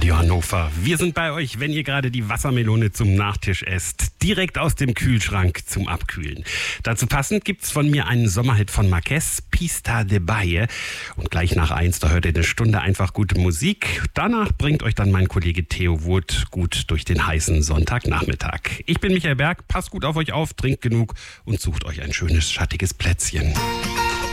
Radio Hannover. Wir sind bei euch, wenn ihr gerade die Wassermelone zum Nachtisch esst. Direkt aus dem Kühlschrank zum Abkühlen. Dazu passend gibt's von mir einen Sommerhit von Marquez, Pista de Baile. Und gleich nach 1, da hört ihr eine Stunde einfach gute Musik. Danach bringt euch dann mein Kollege Theo Wood gut durch den heißen Sonntagnachmittag. Ich bin Michael Berg, passt gut auf euch auf, trinkt genug und sucht euch ein schönes, schattiges Plätzchen.